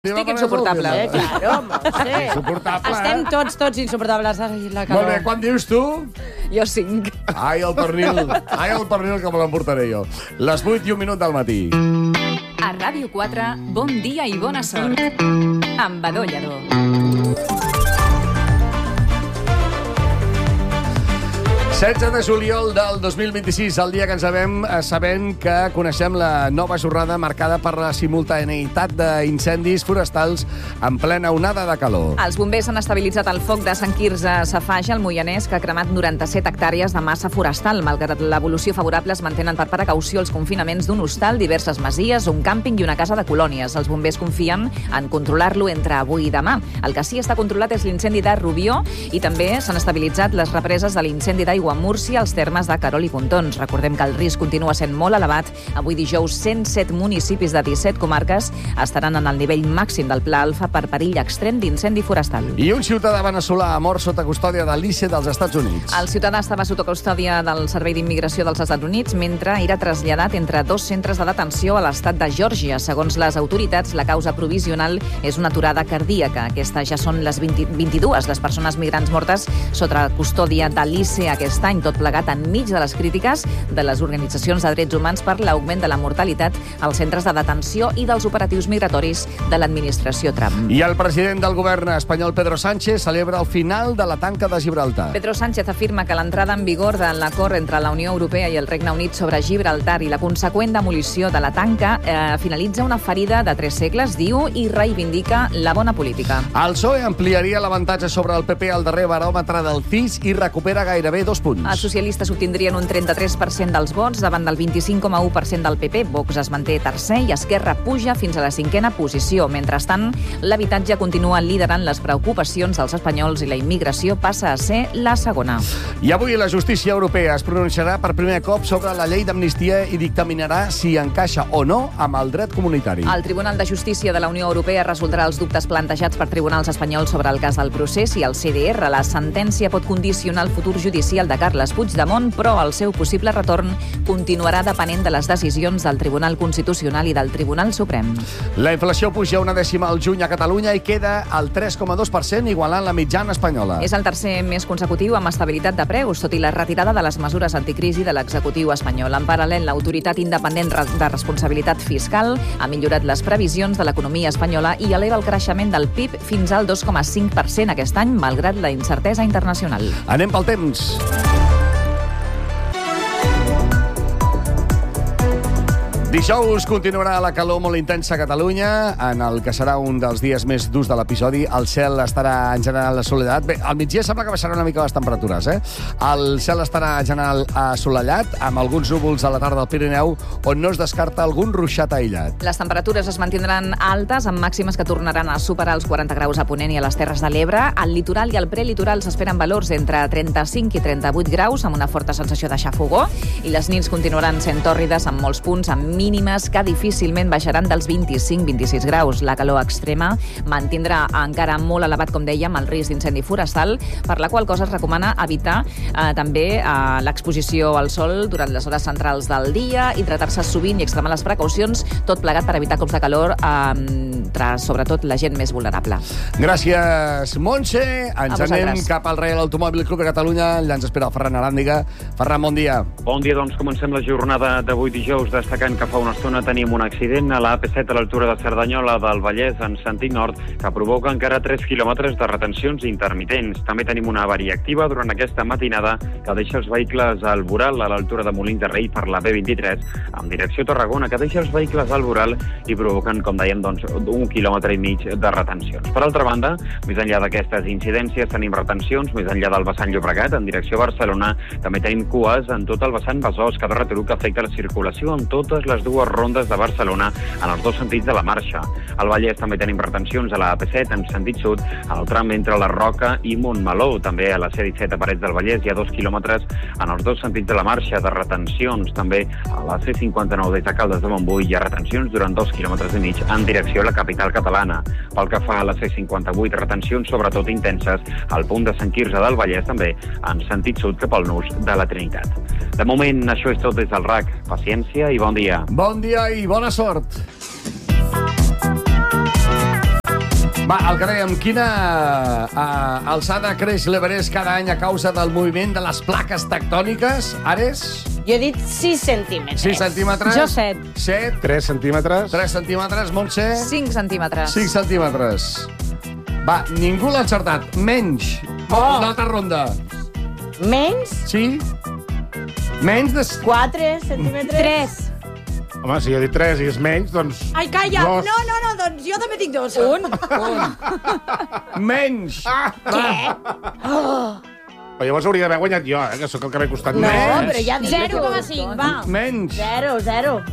Estic insuportable. Claro, sí. Insuportable. Estem tots insuportables. Ai, la calor. Molt bé, quan dius tu? Jo 5. Ai, el pernil que me l'emportaré jo. Les 8 i 1 minut del matí. A Ràdio 4, bon dia i bona sort. Amb Badó Lledó. 16 de juliol del 2026, el dia que ens sabent que coneixem la nova jornada marcada per la simultaneïtat d'incendis forestals en plena onada de calor. Els bombers han estabilitzat el foc de Sant Quirze Safaja, al Moianès, que ha cremat 97 hectàrees de massa forestal. Malgrat l'evolució favorable, es mantenen per precaució els confinaments d'un hostal, diverses masies, un càmping i una casa de colònies. Els bombers confien en controlar-lo entre avui i demà. El que sí està controlat és l'incendi de Rubió i també s'han estabilitzat les represes de l'incendi d'aigua a Múrcia, als termes de Querol i Pontons. Recordem que el risc continua sent molt elevat. Avui dijous, 107 municipis de 17 comarques estaran en el nivell màxim del Pla Alfa per perill extrem d'incendi forestal. I un ciutadà veneçolà ha mort sota custòdia de l'ICE dels Estats Units. El ciutadà estava sota custòdia del Servei d'Immigració dels Estats Units mentre era traslladat entre dos centres de detenció a l'estat de Geòrgia. Segons les autoritats, la causa provisional és una aturada cardíaca. Aquestes ja són les 22 les persones migrants mortes sota custòdia de l'ICE aquest any, tot plegat enmig de les crítiques de les organitzacions de drets humans per l'augment de la mortalitat als centres de detenció i dels operatius migratoris de l'administració Trump. I el president del govern espanyol, Pedro Sánchez, celebra el final de la tanca de Gibraltar. Pedro Sánchez afirma que l'entrada en vigor de l'acord entre la Unió Europea i el Regne Unit sobre Gibraltar i la conseqüent demolició de la tanca finalitza una ferida de 3 segles, diu, i reivindica la bona política. El PSOE ampliaria l'avantatge sobre el PP al darrer baròmetre del CIS i recupera gairebé 2 punts. Els socialistes obtindrien un 33% dels vots davant del 25,1% del PP. Vox es manté tercer i Esquerra puja fins a la 5ª posició. Mentrestant, l'habitatge continua liderant les preocupacions dels espanyols i la immigració passa a ser la segona. I avui la justícia europea es pronunciarà per primer cop sobre la llei d'amnistia i dictaminarà si encaixa o no amb el dret comunitari. El Tribunal de Justícia de la Unió Europea resoldrà els dubtes plantejats per tribunals espanyols sobre el cas del procés i el CDR. La sentència pot condicionar el futur judicial de Carles Puigdemont, però el seu possible retorn continuarà depenent de les decisions del Tribunal Constitucional i del Tribunal Suprem. La inflació puja una dècima al juny a Catalunya i queda al 3,2%, igualant la mitjana espanyola. És el tercer mes consecutiu amb estabilitat de preus, tot i la retirada de les mesures anticrisi de l'executiu espanyol. En paral·lel, l'Autoritat Independent de Responsabilitat Fiscal ha millorat les previsions de l'economia espanyola i eleva el creixement del PIB fins al 2,5% aquest any, malgrat la incertesa internacional. Anem pel temps. Dijous continuarà la calor molt intensa a Catalunya, en el que serà un dels dies més durs de l'episodi. El cel estarà en general assolellat. Bé, al migdia sembla que baixaran una mica les temperatures, El cel estarà en general assolellat, amb alguns núvols a la tarda al Pirineu, on no es descarta algun ruixat aïllat. Les temperatures es mantindran altes, amb màximes que tornaran a superar els 40 graus a Ponent i a les Terres de l'Ebre. Al litoral i al prelitoral s'esperen valors entre 35 i 38 graus, amb una forta sensació de xafogó, i les nits continuaran sent tòrrides en molts punts, amb mínimes que difícilment baixaran dels 25-26 graus. La calor extrema mantindrà encara molt elevat, com dèiem, el risc d'incendi forestal, per la qual cosa es recomana evitar també l'exposició al sol durant les hores centrals del dia, hidratar-se sovint i extremar les precaucions, tot plegat per evitar cops de calor entre, sobretot, la gent més vulnerable. Gràcies, Montse. Ens anem cap al Reial Automòbil Club de Catalunya. Allà ens espera el Ferran Aràndiga. Ferran, bon dia. Bon dia, doncs comencem la jornada d'avui dijous destacant que fa una estona tenim un accident a la AP7 a l'altura de Cerdanyola del Vallès en sentit nord que provoca encara 3 quilòmetres de retencions intermitents. També tenim una avaria activa durant aquesta matinada que deixa els vehicles al voral a l'altura de Molins de Rei per la B23 en direcció Tarragona, que deixa els vehicles al voral i provoquen, com dèiem, doncs, 1,5 quilòmetres de retencions. Per altra banda, més enllà d'aquestes incidències tenim retencions més enllà del vessant Llobregat en direcció a Barcelona. També tenim cues en tot el vessant Besòs, que que afecta la circulació en totes les dues rondes de Barcelona en els dos sentits de la marxa. Al Vallès també tenim retencions a la AP7 en sentit sud, en el tram entre la Roca i Montmeló. També a la C17 a Parets del Vallès hi ha 2 quilòmetres en els dos sentits de la marxa de retencions. També a la C59 des de Caldes de Montbui hi ha retencions durant 2,5 quilòmetres en direcció a la capital catalana. Pel que fa a la C58, retencions sobretot intenses al punt de Sant Quirze del Vallès, també en sentit sud cap al nus de la Trinitat. De moment, això és tot des del RAC. Paciència i bon dia. Bon dia i bona sort. Va, el que dèiem, quina alçada creix l'Everest cada any a causa del moviment de les plaques tectòniques? Ares? Jo he dit 6 centímetres. 6 centímetres? Jo 7. 7. 3 centímetres. 3 centímetres, Montse? 5 centímetres. 5 centímetres. Va, ningú l'ha encertat. Menys. Una altra ronda. Menys? Sí? Menys de... 4 centímetres. 3. Home, si jo he dit 3 i és menys, doncs... Ai, calla! Dos. No, doncs jo també tinc 2. Menys. Què? Però llavors hauria d'haver guanyat jo, que sóc el que m'he costat No, més. però ja dic 0,5, va. Menys. 0,2.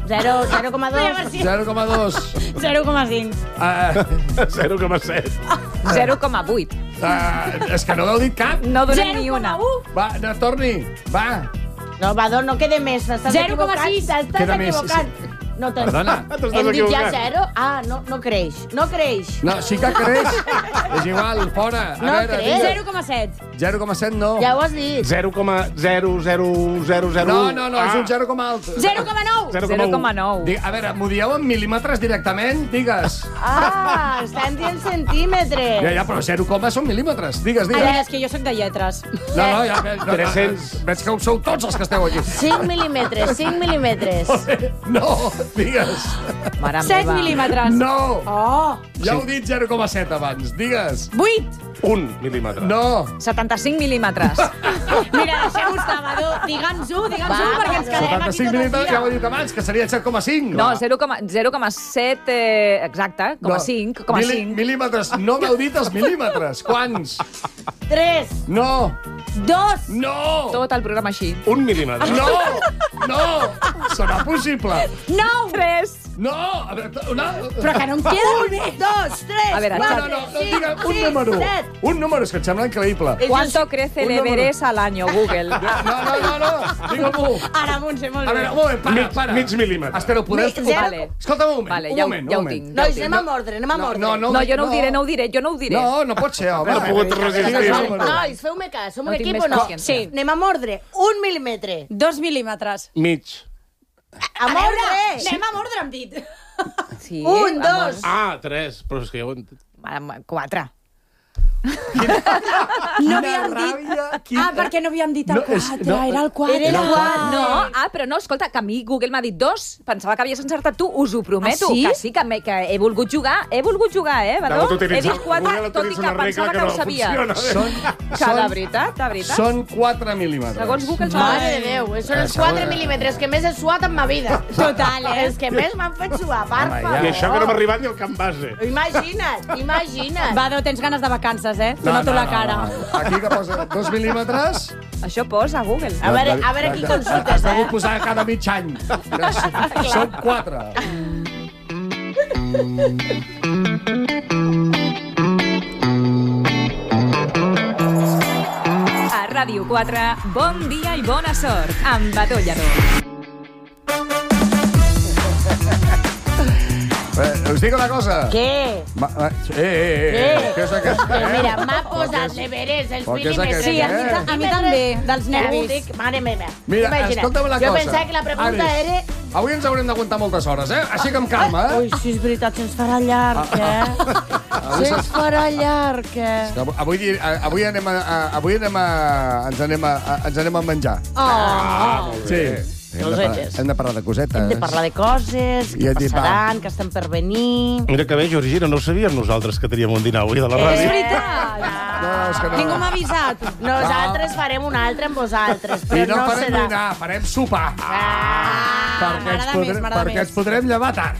0,2. 0,5. 0,7. 0,8. És que no l'heu dit cap. No donem ni una. 0,1. Va, no, torni. Va. No, Badó, no quede més. T'estàs 0,6. equivocant. T'estàs Queda més, equivocant. No te'n... Perdona. Hem dit ja 0? Ah, no creix. No creix. No, sí que creix. És igual, fora. A No veure, creix. digue. 0,7. 0,7 no. Ja ho has dit. 0,0000... No, és un 0, alt. 0,9. 0,9. A veure, m'ho dieu en mil·límetres directament? Digues. Ah, estan dient centímetres. Ja, però 0, són mil·límetres. Digues. Ai, és que jo sóc de lletres. No, ja veig. 300. Veig que ho sou tots els que esteu aquí. 5 mil·límetres, 5 mil·límetres. No, digues. Mare 7 meva. mil·límetres. No. Oh. Ja heu dit 0,7 abans. Digues. 8. 1 mil·límetre. No. 75 mil·límetres. Mira, deixeu-ho estar, Badó. Digue'ns-ho, perquè ens quedarem aquí 75 tot el mil·límetres, ja ho he dia. dit abans, que seria 7,5. No, 0,7, exacte, com a 5, com a 5. Mil·límetres. No m'heu dit els mil·límetres. Quants? 3. No. 2. No. Tot el programa així. 1 mil·límetre. No. Serà possible. 9. 3. No. A veure, Però que no em queda molt bé. 2, 3, A veure, 4, No, 5, digue un número. 7. Un número, és que et sembla increïble. ¿Cuánto crece el Un número. Everest al año, Google? No. Digue-m'ho. Ara, Montse, molt A bé. veure, un moment, para. Mig mil·límetre. Espera, ho podeu... Vale. Escolta'm un moment, Vale, un ja moment. ho tinc. Nois, anem a mordre, anem a mordre. No, No, jo no ho diré, jo no ho diré. No pot ser, home. No he pogut resistir. Digues el número. Nois, feu-me cas, som un No tinc equip més o no? paciència. Sí. Anem a mordre. 1 mil·límetre. 2 mil·límetres. Mig. A mordre! Anem a mordre, hem dit. Sí, 1, 2. Ah, 3. Però és que jo... 4. No havíem dit... Ah, perquè no havíem dit el 4, era el 4. Era el 4. No, però no, escolta, que a mi Google m'ha dit 2. Pensava que havies encertat tu, us ho prometo. Ah, sí? Que sí, que he volgut jugar, Badó? He dit 4, Google tot i utilitza que una regla pensava que no ho sabia. funciona. Que de veritat. Són 4 mil·límetres. Segons Google... Mare de Déu, són els 4 mil·límetres que més he suat en ma vida. Total, Els que més m'han fet suar, per Home, favor. I això que no m'ha arribat ni al camp base. Imagina't. Badó, tens ganes de vacances, eh? Te noto la cara. Aquí que posa 2 mil·límetres... Això posa Google. A veure qui consultes, Has degut eh? posar cada mig any. Són 4. A Ràdio 4, bon dia i bona sort, amb Badó Lladó. Us dic una cosa. Què? Què és aquest? Mira, m'ha posat l'Everest, els Però què és mil·límetres. aquest? Sí, a mi també, dels nervis. Mare meva. Mira, Imagina't. escolta'm una Jo cosa. pensava que la pregunta Aris, era... Avui ens haurem d'aguantar moltes hores, eh? Així que amb calma, eh? Ui, si és veritat, se'ns farà llarg, eh? Se'ns farà llarg, eh? Avui ens anem a menjar. Oh, Sí. Hem de parlar de cosetes. hem de parlar de coses I que hem dit, passaran, que estan per venir... Mira que bé, Georgina, no ho sabíem nosaltres que teníem un dinar avui de la És ràdio. veritat. No, és que no. Ningú m'ha avisat. Nosaltres farem un altre amb vosaltres, I però no no farem serà... dinar, farem sopar. m'agrada més, m'agrada Perquè ens més. podrem llevar tard.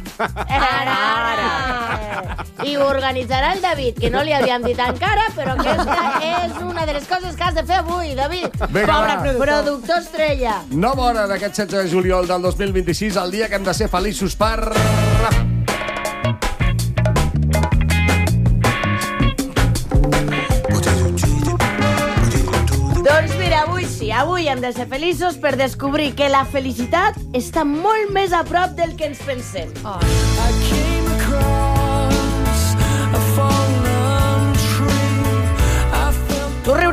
Ara. I ho organitzarà el David, que no li havíem dit encara, però aquesta és una de les coses que has de fer avui, David. Vinga, va. Productor estrella. Nova hora d'aquest 16 de juliol del 2026, el dia que hem de ser feliços per... Doncs mira, avui sí, avui hem de ser feliços per descobrir que la felicitat està molt més a prop del que ens pensem. Tu riuràs, però a mi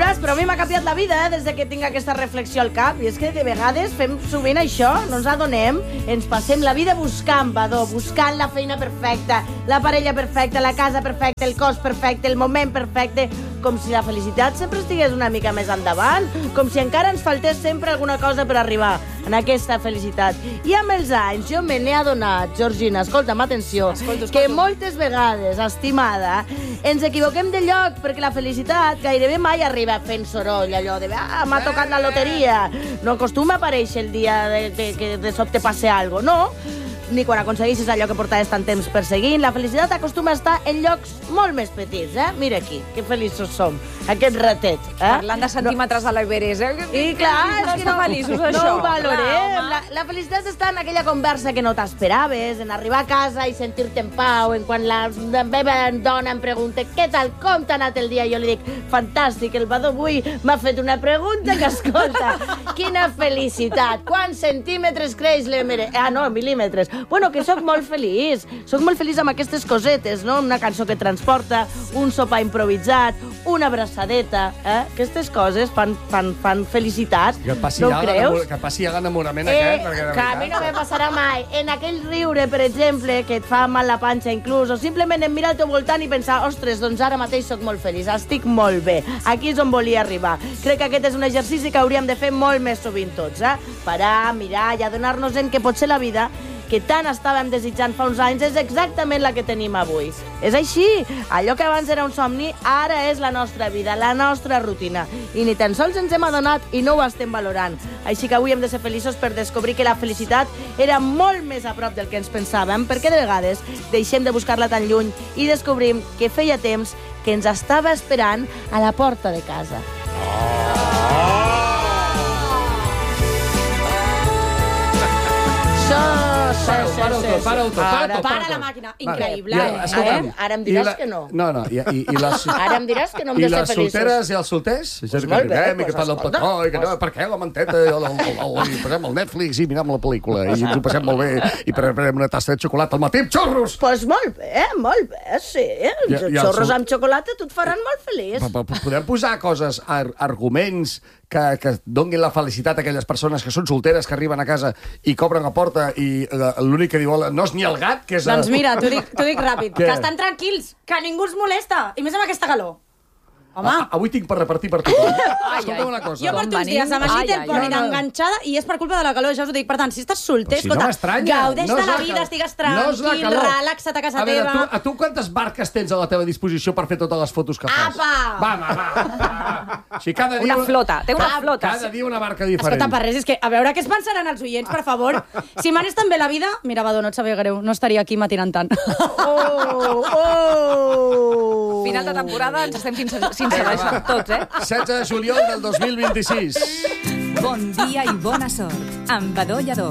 mi m'ha canviat la vida, des que tinc aquesta reflexió al cap. I és que de vegades fem sovint això, no ens adonem, ens passem la vida buscant, Badó, buscant la feina perfecta, la parella perfecta, la casa perfecta, el cos perfecte, el moment perfecte, com si la felicitat sempre estigués una mica més endavant, com si encara ens faltés sempre alguna cosa per arribar en aquesta felicitat. I amb els anys jo me n'he adonat, Georgina, escolta'm, atenció, que moltes vegades, estimada, ens equivoquem de lloc perquè la felicitat gairebé mai arriba fent soroll, allò de m'ha tocat la loteria. No acostuma a aparèixer el dia que de sobte passe alguna cosa, no? Ni quan aconsegueixes allò que portaves tant temps perseguint. La felicitat acostuma a estar en llocs molt més petits, eh? Mira aquí, que feliços som, aquest ratet. Parlant de centímetres a l'Everest, eh? I clar, és que no, feliços, això. No ho valorem. La felicitat està en aquella conversa que no t'esperaves, en arribar a casa i sentir-te en pau, en quan la meva dona em pregunta què tal, com t'ha anat el dia, jo li dic, fantàstic, el Badó avui m'ha fet una pregunta que, escolta, quina felicitat, quants centímetres creix l'Everest? No, mil·límetres. Bueno, que sóc molt feliç. Sóc molt feliç amb aquestes cosetes, no? Una cançó que transporta, un sopar improvisat, una abraçadeta, Aquestes coses fan felicitat. Que no ho creus? Que passi l'enamorament aquest. Que a mi no me passarà mai. En aquell riure, per exemple, que et fa mal la panxa inclús, o simplement en mirar al teu voltant i pensar, ostres, doncs ara mateix sóc molt feliç, estic molt bé. Aquí és on volia arribar. Crec que aquest és un exercici que hauríem de fer molt més sovint tots, Parar, mirar i adonar-nos en que potser la vida que tant estàvem desitjant fa uns anys és exactament la que tenim avui. És així. Allò que abans era un somni, ara és la nostra vida, la nostra rutina. I ni tan sols ens hem adonat i no ho estem valorant. Així que avui hem de ser feliços per descobrir que la felicitat era molt més a prop del que ens pensàvem, perquè de vegades deixem de buscar-la tan lluny i descobrim que feia temps que ens estava esperant a la porta de casa. Para la màquina. Increïble. Ara em diràs que no. No. Ara em diràs que no hem de ser feliços. I les solteres i els solters? Molt bé. Que parlen el petó, i que no, per què la manteta, i posem el Netflix i mirem la pel·lícula, i ens ho passem molt bé, i preparem una tassa de xocolata al matí amb xorros. Doncs molt bé, sí. Xorros amb xocolata tu et faran molt feliç. Podem posar coses, arguments que donguin la felicitat a aquelles persones que són solteres, que arriben a casa i cobren la porta i l'únic que diu no és ni el gat, que és... Doncs mira, t'ho dic ràpid, que estan tranquils, que ningú els molesta, i més amb aquesta calor. Home. Avui tinc per repartir per tothom. Escolta'm una cosa. Jo porto uns dies amb així temporera enganxada i és per culpa de la calor, ja us ho dic. Per tant, si estàs solter, escolta, gaudeix de la vida, estigues tranquil, relaxa't a casa teva. A tu quantes barques tens a la teva disposició per fer totes les fotos que fas? Apa! Va. Una flota, té una flota. Cada dia una barca diferent. Escolta, per res, és que a veure què es pensaran els oients, per favor. Si m'anés tan bé la vida, mira, Badó, no et sabia greu, no estaria aquí matinant tant. Final de temporada, ens estem sincerant tots, 16 de juliol del 2026. Bon dia i bona sort, amb Badó Lladó.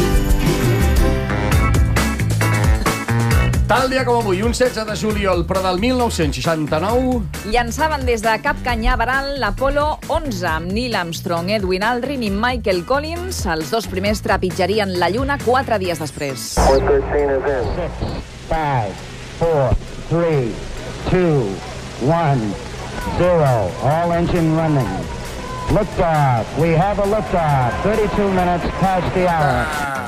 Tal dia com avui, un 16 de juliol, però del 1969... Llançaven des de Cap Canyavaral l'Apolo 11 amb Neil Armstrong, Edwin Aldrin i Michael Collins. Els dos primers trepitjarien la Lluna 4 dies després. 5, 4, 3, 2, 1, 0. All engine running. Liftoff. We have a liftoff. 32 minutes past the hour.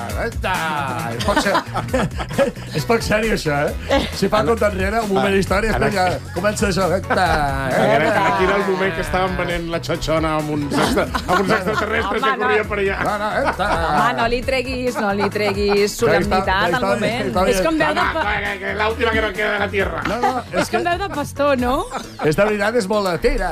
És poc sèrio, això, Si fa compte enrere, un moment d'història, ja comença això. Aquí era el moment que estàvem venent la xotxona amb uns extraterrestres que corrien per allà. Home, no li treguis solemnitat al moment. És com veu de... L'última que no queda de la tierra. És com veu de pastor, no? És de veritat, és molt de tira.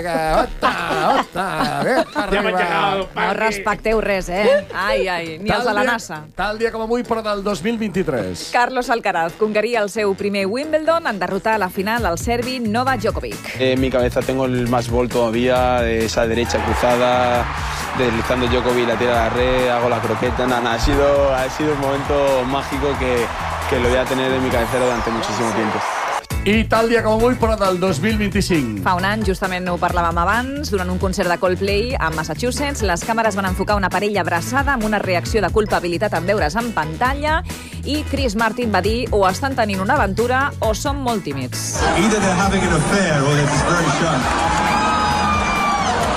No respecteu res, Ai, ni els de la NASA. Tal dia com avui, però del 2023. Carlos Alcaraz conquería el seu primer Wimbledon en derrotar a la final al serbi Novak Djokovic. En mi cabeza tengo el más gol todavía, esa derecha cruzada, deslizando Djokovic, la tira a la red, hago la croqueta. Ha sido un momento mágico que lo voy a tener en mi cabecera durante muchísimo tiempo. I tal dia com avui, però del 2025. Fa un any, justament ho parlàvem abans, durant un concert de Coldplay a Massachusetts, les càmeres van enfocar una parella abraçada amb una reacció de culpabilitat en veure's en pantalla i Chris Martin va dir o estan tenint una aventura o són molt tímids. Either they're having an affair or they're just very shy.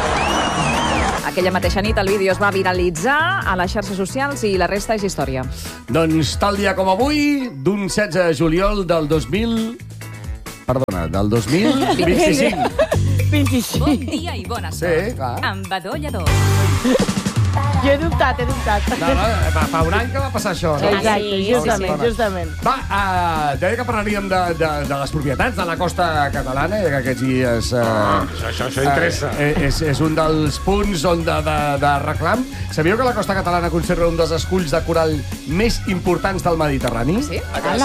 Aquella mateixa nit el vídeo es va viralitzar a les xarxes socials i la resta és història. Doncs tal dia com avui, d'un 16 de juliol del 2025. 25. Bon dia i bona sort. Sí, clar. Amb Badó Lledó. Jo he dubtat. No, fa un any que va passar això. No? Exacte, justament. Va, deia que parlaríem de les propietats de la costa catalana, que aquests dies... Això interessa. És un dels punts on de reclam. Sabíeu que la costa catalana conserva un dels esculls de coral més importants del Mediterrani? Sí?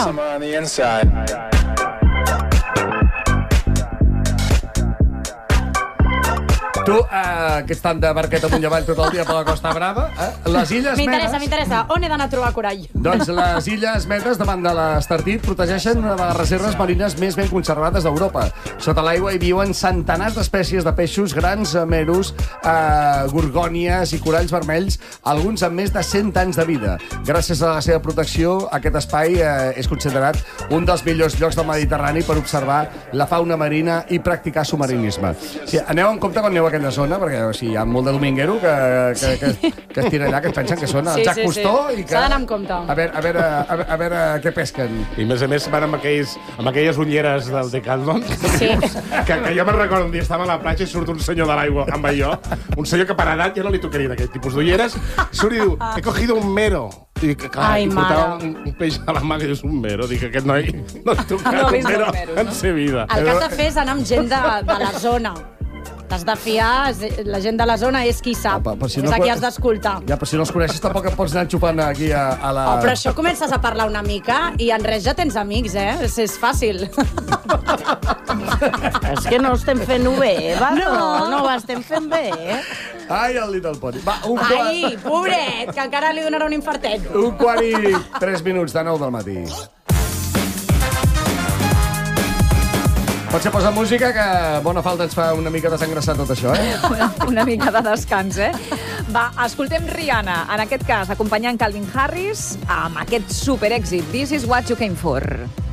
Tu, que ets tant de barqueta amunt i avall tot el dia per la Costa Brava, les Illes Medes... M'interessa. On he d'anar a trobar corall? Doncs les Illes Medes, davant de l'Estartit, protegeixen una de les reserves marines més ben conservades d'Europa. Sota l'aigua hi viuen centenars d'espècies de peixos grans, meros, gorgònies i coralls vermells, alguns amb més de 100 anys de vida. Gràcies a la seva protecció, aquest espai és considerat un dels millors llocs del Mediterrani per observar la fauna marina i practicar submarinisme. Sí, aneu en compte quan aneu a aquella zona, perquè hi ha molt de dominguero que es tira allà, que es pensen que són el Jack Cousteau i que... S'ha d'anar amb compte. A veure què pesquen. I a més van amb aquelles ulleres del Decathlon. Sí. Que jo me'n recordo, un dia estava a la platja i surt un senyor de l'aigua amb allò, un senyor que per edat ja no li tocaria d'aquest tipus d'ulleres, surt i diu, he cogido un mero. I clar, i portava un peix a la mà que dius, un mero. Dic, aquest noi no ha tocat un mero en sa vida. El que has de fer és anar amb gent de la zona. T'has de fiar, la gent de la zona és qui sap. És a qui has d'escoltar. Ja, però si no els coneixes tampoc et pots anar xupant aquí a la... Però això comences a parlar una mica i en res ja tens amics, És fàcil. És que no estem fent-ho bé, no ho estem fent bé. Ai, el Little Pony. Va, Ai, pobret, que encara li donarà un infartet. 1:03 de 9 del matí. Potser posa música, que bona falta ens fa una mica desengressar tot això, Una mica de descans, Va, escoltem Rihanna, en aquest cas acompanyant Calvin Harris amb aquest superèxit This is what you came for.